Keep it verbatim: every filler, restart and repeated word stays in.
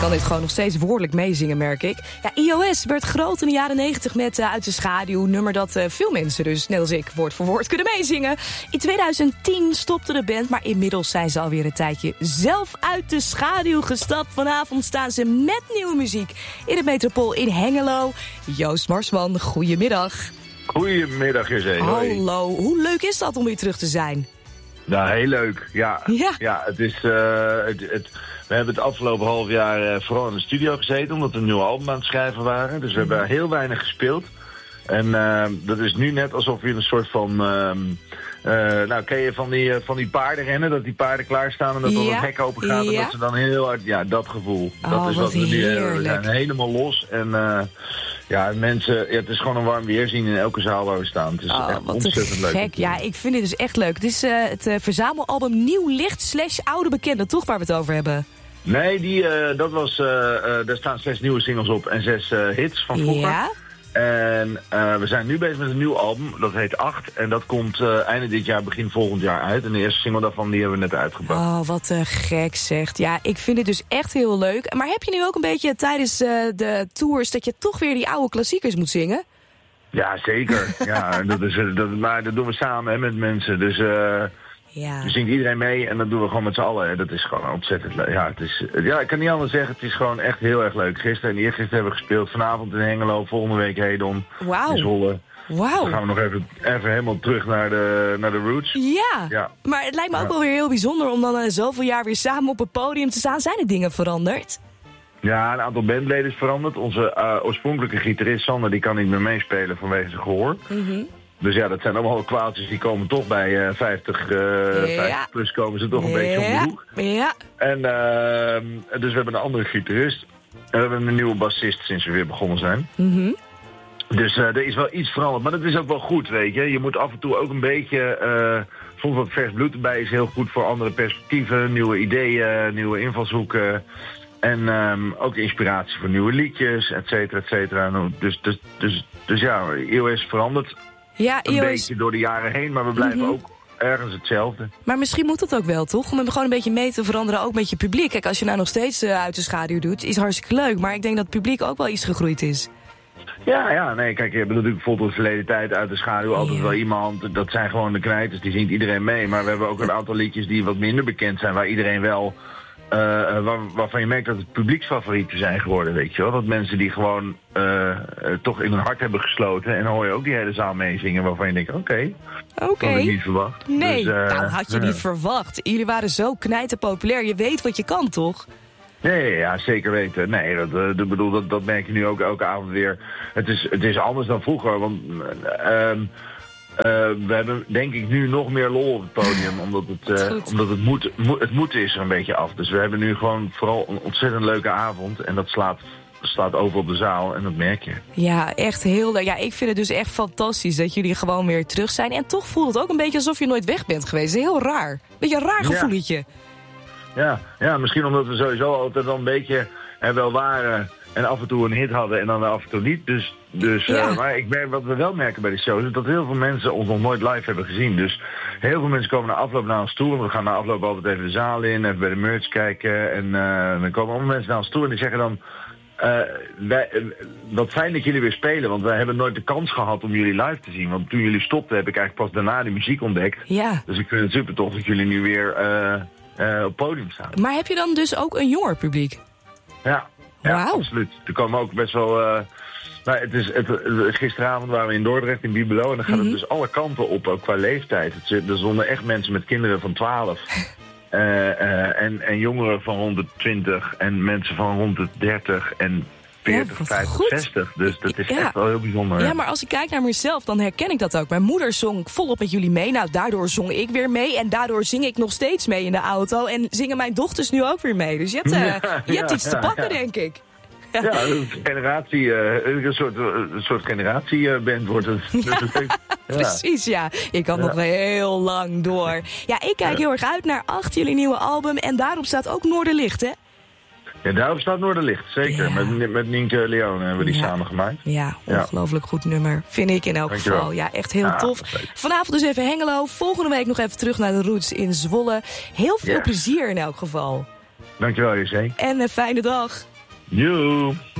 kan dit gewoon nog steeds woordelijk meezingen, merk ik. Ja, I O S werd groot in de jaren negentig met uh, Uit de Schaduw. Nummer dat uh, veel mensen dus, net als ik, woord voor woord kunnen meezingen. In twintig tien stopte de band, maar inmiddels zijn ze alweer een tijdje zelf uit de schaduw gestapt. Vanavond staan ze met nieuwe muziek in het Metropool in Hengelo. Joost Marsman, goedemiddag. Goedemiddag, José. Hallo, hoe leuk is dat om weer terug te zijn? Nou, heel leuk. Ja, ja. ja het is... Uh, het, het, we hebben het afgelopen half jaar uh, vooral in de studio gezeten, omdat we een nieuwe album aan het schrijven waren. Dus we mm-hmm. hebben heel weinig gespeeld. En uh, dat is nu net alsof je een soort van... Uh, uh, nou, ken je van die, uh, van die paarden rennen, dat die paarden klaarstaan en dat ja. dan een hek open gaat ja. en dat ze dan heel hard... Ja, dat gevoel. Oh, dat is wat we nu hebben. We zijn helemaal los en... Uh, Ja, mensen, ja, het is gewoon een warm weerzien in elke zaal waar we staan. Het is oh, echt wat ontzettend leuk. Gek. Ja, ik vind dit dus echt leuk. Het is uh, het uh, verzamelalbum Nieuw Licht slash Oude Bekende, toch, waar we het over hebben? Nee, die, uh, dat was, uh, uh, daar staan zes nieuwe singles op en zes uh, hits van vroeger. Ja. En uh, we zijn nu bezig met een nieuw album, dat heet acht. En dat komt uh, einde dit jaar, begin volgend jaar uit. En de eerste single daarvan, die hebben we net uitgebracht. Oh, wat uh, gek zegt. Ja, ik vind het dus echt heel leuk. Maar heb je nu ook een beetje tijdens uh, de tours dat je toch weer die oude klassiekers moet zingen? Ja, zeker. ja, dat is, dat, maar dat doen we samen hè, met mensen. Dus... Uh, Ja. Er zingt iedereen mee en dat doen we gewoon met z'n allen. Dat is gewoon ontzettend leuk. Ja, het is, ja, ik kan niet anders zeggen. Het is gewoon echt heel erg leuk. Gisteren en eergisteren hebben we gespeeld. Vanavond in Hengelo, volgende week Hedon. Wauw. In Zwolle. Wauw. Dan gaan we nog even, even helemaal terug naar de, naar de roots. Ja. ja, maar het lijkt me ook ja. wel weer heel bijzonder om dan uh, zoveel jaar weer samen op het podium te staan. Zijn er dingen veranderd? Ja, een aantal bandleden is veranderd. Onze uh, oorspronkelijke gitarist Sander, die kan niet meer meespelen vanwege zijn gehoor. Mm-hmm. Dus ja, dat zijn allemaal kwaaltjes die komen toch bij uh, vijftig, uh, ja. vijftig plus komen ze toch een ja. beetje om de hoek. Ja. En uh, dus we hebben een andere gitarist. En we hebben een nieuwe bassist sinds we weer begonnen zijn. Mm-hmm. Dus uh, er is wel iets veranderd. Maar dat is ook wel goed, weet je. Je moet af en toe ook een beetje... Uh, soms wat vers bloed erbij is heel goed voor andere perspectieven. Nieuwe ideeën, nieuwe invalshoeken. En um, ook inspiratie voor nieuwe liedjes, et cetera, et cetera. Dus, dus, dus, dus ja, I O S verandert. Ja, een I O S... beetje door de jaren heen, maar we blijven mm-hmm. ook ergens hetzelfde. Maar misschien moet dat ook wel, toch? Om hem gewoon een beetje mee te veranderen, ook met je publiek. Kijk, als je nou nog steeds uh, uit de schaduw doet, is hartstikke leuk. Maar ik denk dat het publiek ook wel iets gegroeid is. Ja, ja, nee, kijk, je hebt natuurlijk bijvoorbeeld de verleden tijd uit de schaduw altijd ja. wel iemand. Dat zijn gewoon de knijters, die zingt iedereen mee. Maar we hebben ook een aantal liedjes die wat minder bekend zijn, waar iedereen wel... Uh, waar, waarvan je merkt dat het publieksfavorieten zijn geworden, weet je wel. Dat mensen die gewoon uh, uh, toch in hun hart hebben gesloten. En dan hoor je ook die hele zaal meezingen waarvan je denkt, oké, okay, oké. Okay. Had ik niet verwacht. Nee, dus, uh, nou had je uh, niet verwacht. Jullie waren zo knijterpopulair, je weet wat je kan, toch? Nee, ja, zeker weten. Nee, dat, uh, dat, bedoel, dat, dat merk je nu ook elke avond weer. Het is, het is anders dan vroeger, want... Uh, um, Uh, we hebben denk ik nu nog meer lol op het podium, omdat het, uh, omdat het, moet, mo- het moeten is er een beetje af. Dus we hebben nu gewoon vooral een ontzettend leuke avond en dat slaat, slaat over op de zaal en dat merk je. Ja, echt heel leuk. Ja, ik vind het dus echt fantastisch dat jullie gewoon weer terug zijn. En toch voelt het ook een beetje alsof je nooit weg bent geweest. Heel raar. Beetje een raar gevoeletje. Ja, ja, ja, misschien omdat we sowieso altijd wel een beetje er wel waren en af en toe een hit hadden en dan af en toe niet. Dus, dus ja. uh, maar ik merk, wat we wel merken bij de show is dat heel veel mensen ons nog nooit live hebben gezien. Dus heel veel mensen komen na afloop naar ons toe. We gaan na afloop altijd even de zaal in, even bij de merch kijken. En uh, dan komen allemaal mensen naar ons toe en die zeggen dan... Uh, wij, uh, wat fijn dat jullie weer spelen, want wij hebben nooit de kans gehad om jullie live te zien. Want toen jullie stopten heb ik eigenlijk pas daarna de muziek ontdekt. Ja. Dus ik vind het super tof dat jullie nu weer uh, uh, op het podium staan. Maar heb je dan dus ook een jonger publiek? Ja. Ja, wow. Absoluut. Er komen ook best wel... Uh, nou, het is, het, gisteravond waren we in Dordrecht, in Bibelo, en dan gaat mm-hmm. het dus alle kanten op, ook qua leeftijd. Het, er stonden echt mensen met kinderen van twaalf. uh, uh, en, en jongeren van rond de twintig. En mensen van rond de dertig en veertig, ja, vijftig, zestig. Dus dat is ja. echt wel heel bijzonder. Ja, maar als ik kijk naar mezelf, dan herken ik dat ook. Mijn moeder zong volop met jullie mee. Nou, daardoor zong ik weer mee. En daardoor zing ik nog steeds mee in de auto. En zingen mijn dochters nu ook weer mee. Dus je hebt, uh, ja, je hebt ja, iets te pakken, ja. denk ik. Ja, ja een generatie, uh, een soort, een soort generatieband wordt het. Ja, ja. Precies, ja. Ik kan ja. nog heel lang door. Ja, ik kijk heel erg uit naar acht, jullie nieuwe album. En daarop staat ook Noorderlicht, hè? Ja, daarop staat Noorderlicht, zeker. Ja. Met, met Nienke Leone hebben we die ja. samen gemaakt. Ja, ongelooflijk ja. goed nummer. Vind ik in elk Dankjewel. geval. Ja, echt heel ja, tof. Vanavond dus even Hengelo. Volgende week nog even terug naar de Roots in Zwolle. Heel veel yes. plezier in elk geval. Dankjewel, José. En een fijne dag. Joe.